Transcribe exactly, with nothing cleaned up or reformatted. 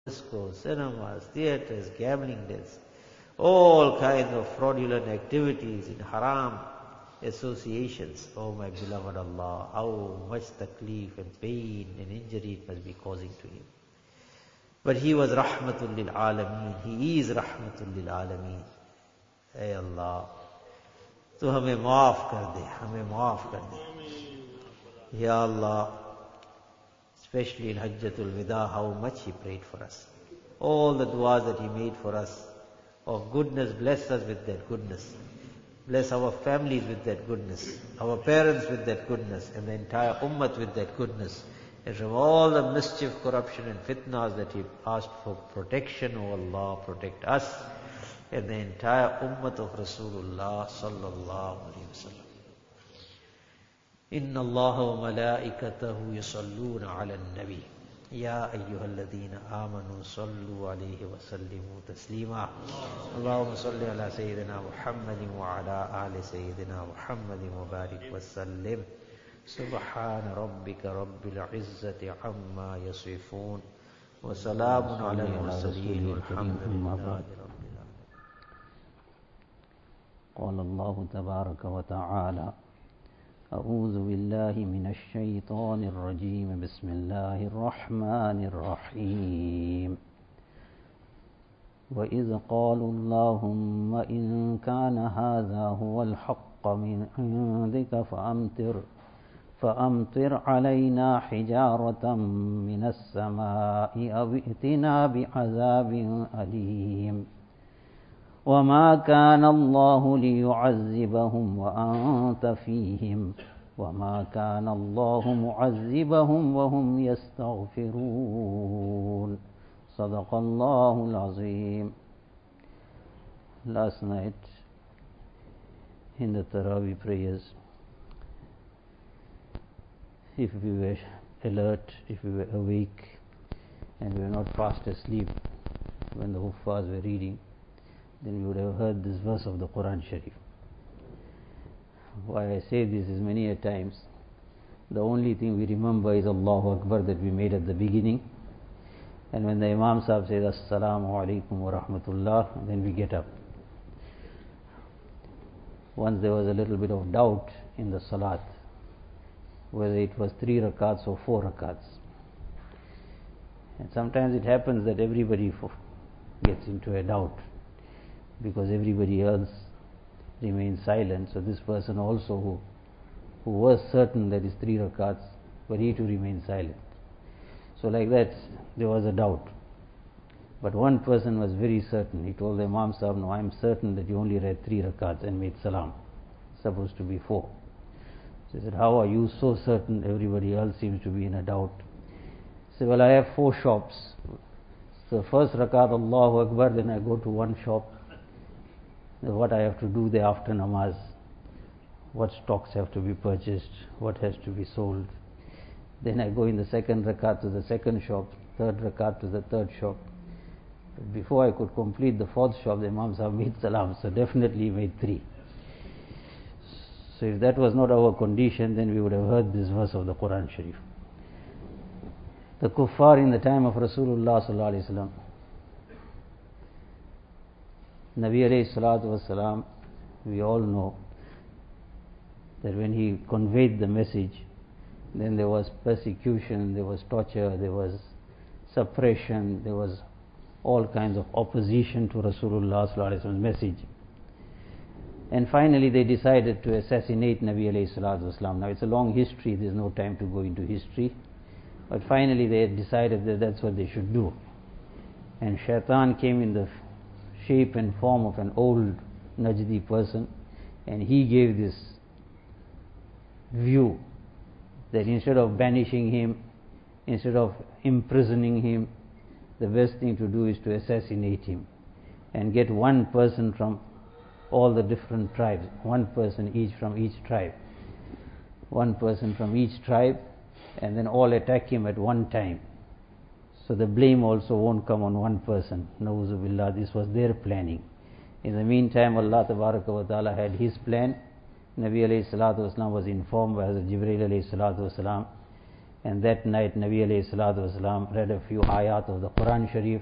discos, cinemas, theaters, gambling dens, all kinds of fraudulent activities in haram associations. Oh my beloved Allah, how much taklif and pain and injury it must be causing to him. But he was rahmatul lil alameen. He is rahmatul lil alameen. Hey Allah, Tu hame maaf kar de, hame maaf kar de. Ya Allah, especially in Hajjatul Wida, how much he prayed for us. All the du'as that he made for us of goodness, bless us with that goodness. Bless our families with that goodness, our parents with that goodness, and the entire ummah with that goodness. And from all the mischief, corruption and fitnas that he asked for protection, O Allah, protect us and the entire ummah of Rasulullah sallallahu alayhi wa sallam. إن الله وملائكته يصلون على النبي يا أيها الذين آمنوا صلوا عليه وسلموا تسليما اللهم صل على سيدنا محمد وعلى آل سيدنا محمد وبارك وسلم سبحان ربك رب العزة عما يصفون وسلام على المرسلين والحمد لله رب العالمين. قال الله تبارك وتعالى أعوذ بالله من الشيطان الرجيم بسم الله الرحمن الرحيم وإذ قالوا اللهم إن كان هذا هو الحق من عندك فأمطر فأمطر علينا حجارة من السماء أو ائتنا بعذاب أليم وما كان الله ليعذبهم وأنت فيهم وما كان الله معذبهم وهم يستغفرون صدق الله العظيم. Last night in the Tarawih prayers, if we were alert, if we were awake and we were not fast asleep when the Huffaz were reading, then we would have heard this verse of the Quran Sharif. Why I say this is many a times, the only thing we remember is Allahu Akbar that we made at the beginning, and when the Imam Sahib says Assalamu alaikum wa rahmatullah, then we get up. Once there was a little bit of doubt in the Salat, whether it was three rakats or four rakats. And sometimes it happens that everybody gets into a doubt, because everybody else remains silent. So this person also who, who was certain that it's three rakats, but he too remained silent. So like that, there was a doubt. But one person was very certain. He told the Imam Sahib, no, I am certain that you only read three rakats and made salam. It's supposed to be four. So he said, how are you so certain? Everybody else seems to be in a doubt. He said, well, I have four shops. So first rakat, Allahu Akbar, then I go to one shop. What I have to do there after namaz, what stocks have to be purchased, what has to be sold. Then I go in the second rakat to the second shop, third rakat to the third shop. But before I could complete the fourth shop, the Imam Sahib made salam, so definitely he made three. So if that was not our condition, then we would have heard this verse of the Quran Sharif. The kuffar in the time of Rasulullah sallallahu alaihi wasallam, Nabi alayhi salatu wasalam, we all know that when he conveyed the message, then there was persecution, there was torture, there was suppression, there was all kinds of opposition to Rasulullah sallallahu alaihi wasallam's message. And finally they decided to assassinate Nabi alayhi salatu wasalam. Now it's a long history, there's no time to go into history. But finally they had decided that that's what they should do. And Shaitan came in the shape and form of an old Najdi person, and he gave this view that instead of banishing him, instead of imprisoning him, the best thing to do is to assassinate him and get one person from all the different tribes, one person each from each tribe, one person from each tribe, and then all attack him at one time. So the blame also won't come on one person. Na'uzu billah, this was their planning. In the meantime, Allah Tabaraka wa Ta'ala had His plan. Nabi alayhi salatu wasalam was informed by Hazrat Jibreel alayhi salatu wasalam And that night Nabi alayhi salatu wasalam read a few ayat of the Quran Sharif